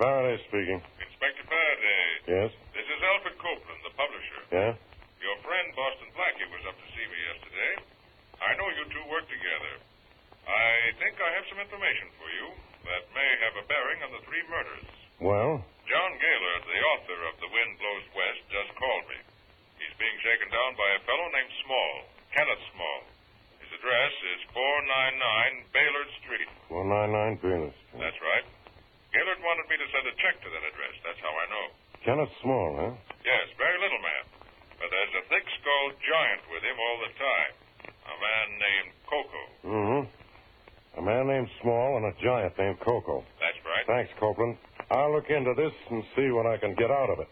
Faraday speaking. Inspector Faraday. Yes? This is Alfred Copeland, the publisher. Yeah? Your friend Boston Blackie was up to see me yesterday. I know you two work together. I think I have some information for you that may have a bearing on the 3 murders. Well? John Gaylord, the author of The Wind Blows West, just called me. He's being shaken down by a fellow named Small, Kenneth Small. His address is 499 Baylord Street. 499 Baylord Street. That's right. Gaylord wanted me to send a check to that address. That's how I know. Kenneth Small, huh? Yes, very little man. But there's a thick-skulled giant with him all the time. A man named Coco. Mm-hmm. A man named Small and a giant named Coco. That's right. Thanks, Copeland. I'll look into this and see what I can get out of it.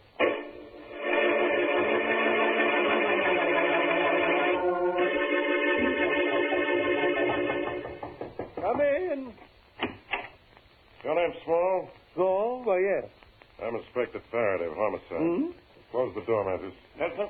Come in. Your name Small? Oh, why, yes. I'm Inspector Faraday of Homicide. Close the door, Matthews. Yes, sir.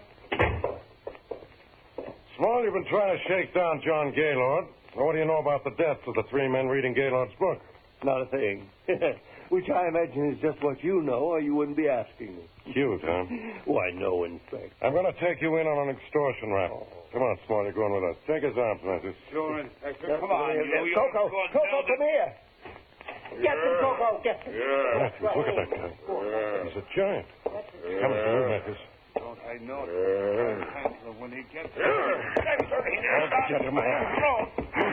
Small, you've been trying to shake down John Gaylord. What do you know about the deaths of the 3 men reading Gaylord's book? Not a thing. Which I imagine is just what you know, or you wouldn't be asking me. Cute, huh? Why, no, Inspector. I'm going to take you in on an extortion rap. Come on, Small, you're going with us. Take his arms, Matthews. Sure, Inspector. Come on, Coco, come here. Get him, Coco, get him. Matthews, look at that guy. He's a giant. He's coming for you, Matthews. Don't I know it? When he gets there. I'll get him out.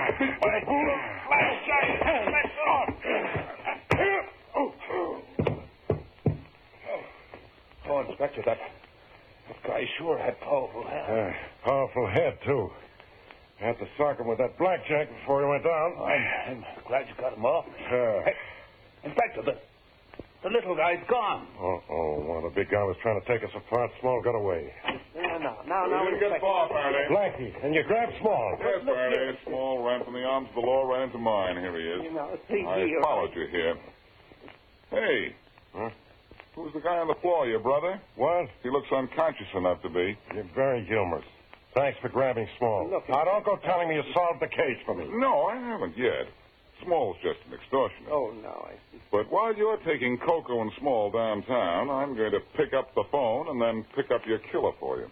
Oh, Inspector, that guy sure had powerful hands. Powerful head, too. I had to sock him with that blackjack before he went down. I'm glad you got him off. Hey, Inspector, the little guy's gone. Oh, one of the big guy was trying to take us apart. Small got away. Now, You didn't get far, Faraday. Blackie, and you grabbed Small. Yes, Faraday. Small ran from the arms of the law right into mine. Here he is. see I here. followed you here. Hey. Huh? Who's the guy on the floor, your brother? What? He looks unconscious enough to be. You're very humorous. Thanks for grabbing Small. Look, Now, don't go telling me you solved the case for me. No, I haven't yet. Small's just an extortioner. Oh, no, I see. But while you're taking Coco and Small downtown, I'm going to pick up the phone and then pick up your killer for you.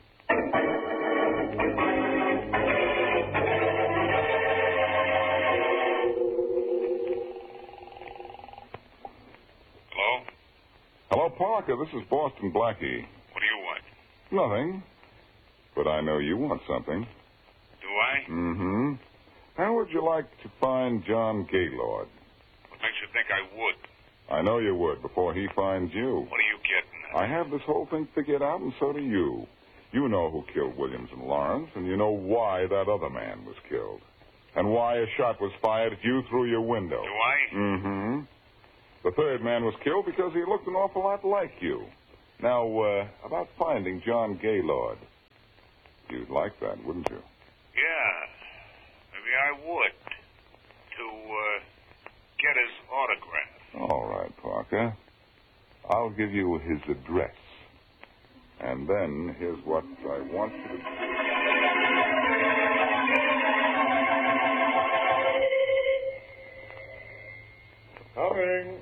Hello? Hello, Parker. This is Boston Blackie. What do you want? Nothing. But I know you want something. Do I? Mm-hmm. How would you like to find John Gaylord? What makes you think I would? I know you would before he finds you. What are you getting at? I have this whole thing figured out, and so do you. You know who killed Williams and Lawrence, and you know why that other man was killed. And why a shot was fired at you through your window. Do I? Mm-hmm. The 3rd man was killed because he looked an awful lot like you. Now, about finding John Gaylord. You'd like that, wouldn't you? Yeah. Maybe I would. To, get his autograph. All right, Parker. I'll give you his address. And then here's what I want you to do. Coming.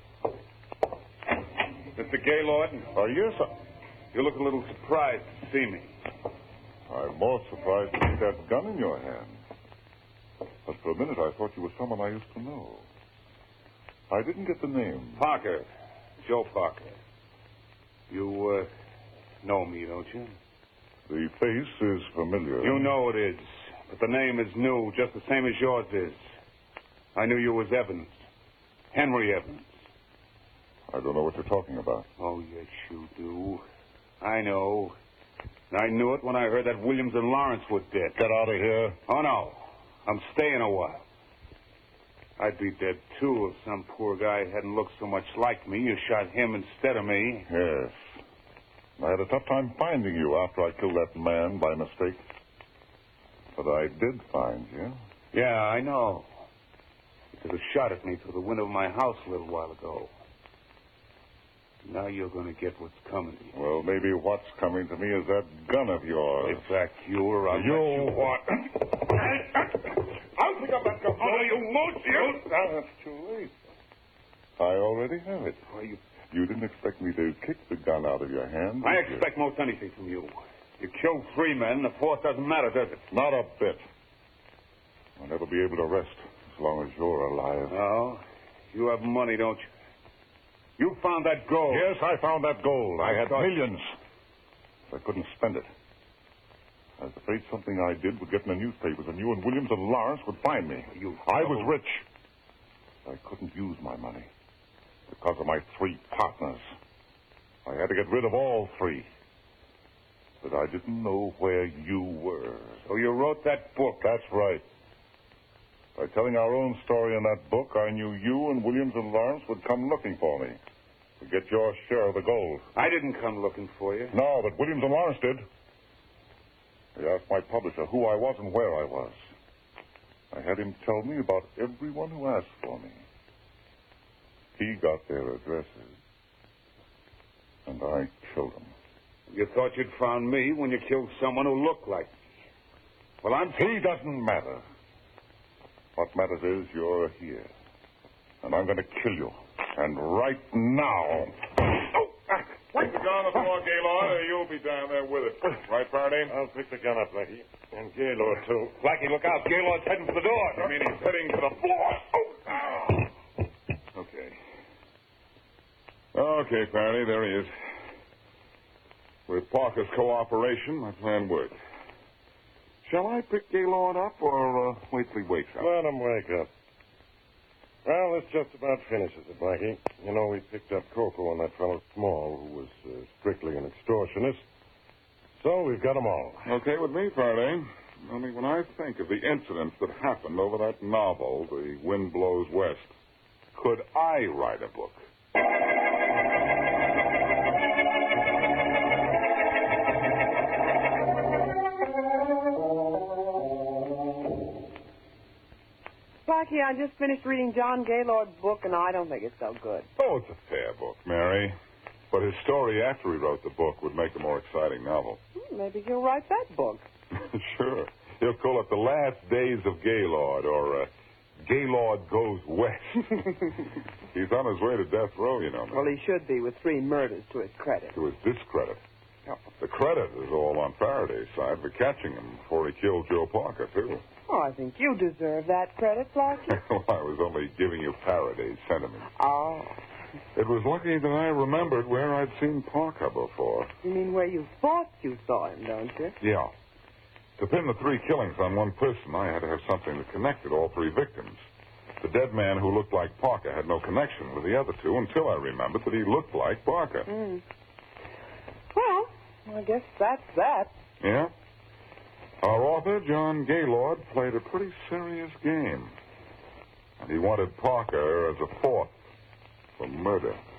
Mr. Gaylord? Oh, yes, sir. You look a little surprised to see me. I'm more surprised to see that gun in your hand. But for a minute, I thought you were someone I used to know. I didn't get the name. Parker. Joe Parker. You, know me, don't you? The face is familiar. You know it is. But the name is new, just the same as yours is. I knew you was Evans. Henry Evans. I don't know what you're talking about. Oh, yes, you do. I know. I knew it when I heard that Williams and Lawrence were dead. Get out of here. Oh, no. I'm staying a while. I'd be dead, too, if some poor guy hadn't looked so much like me. You shot him instead of me. Yes. I had a tough time finding you after I killed that man by mistake. But I did find you. Yeah, I know. You took a shot at me through the window of my house a little while ago. Now you're going to get what's coming to you. Well, maybe what's coming to me is that gun of yours. If that's you or I'll let You what? I'll pick up that gun. Oh, you won't, you. Now, that's too late. I already have it. Oh, You didn't expect me to kick the gun out of your hand, I did you? expect most anything from you. You killed 3 men. The 4th doesn't matter, does it? Not a bit. I'll never be able to rest as long as you're alive. Oh, you have money, don't you? You found that gold. Yes, I found that gold. I had thought- millions. I couldn't spend it. I was afraid something I did would get in the newspapers, and you and Williams and Lawrence would find me. I was rich. I couldn't use my money because of my 3 partners. I had to get rid of all 3. But I didn't know where you were. So you wrote that book. That's right. By telling our own story in that book, I knew you and Williams and Lawrence would come looking for me to get your share of the gold. I didn't come looking for you. No, but Williams and Lawrence did. They asked my publisher who I was and where I was. I had him tell me about everyone who asked for me. He got their addresses, and I killed them. You thought you'd found me when you killed someone who looked like me. Well, He doesn't matter. What matters is you're here. And I'm going to kill you. And right now. Put the gun on the floor, Gaylord, or you'll be down there with it. Right, Faraday? I'll pick the gun up, Blackie. And Gaylord, too. Blackie, look out. Gaylord's heading for the door. I mean, he's heading to the floor. Okay. Okay, Faraday, there he is. With Parker's cooperation, my plan worked. Shall I pick Gaylord up or wait till he wakes up? Let him wake up. Well, this just about finishes it, Blackie. You know, we picked up Coco on that fellow Small, who was strictly an extortionist. So we've got them all. Okay with me, Faraday. Only when I think of the incidents that happened over that novel, The Wind Blows West, could I write a book? Blackie, I just finished reading John Gaylord's book, and I don't think it's so good. Oh, it's a fair book, Mary. But his story after he wrote the book would make a more exciting novel. Maybe he'll write that book. Sure. He'll call it The Last Days of Gaylord, or Gaylord Goes West. He's on his way to death row, you know. Well, he should be, with 3 murders to his credit. To his discredit. The credit is all on Faraday's side for catching him before he killed Joe Parker, too. Oh, I think you deserve that credit, Blackie. Well, I was only giving you Faraday's sentiments. Oh. It was lucky that I remembered where I'd seen Parker before. You mean where you thought you saw him, don't you? Yeah. To pin the 3 killings on one person, I had to have something that connected all 3 victims. The dead man who looked like Parker had no connection with the other 2 until I remembered that he looked like Parker. Well, I guess that's that. Yeah? Our author, John Gaylord, played a pretty serious game. And he wanted Parker as a 4th for murder.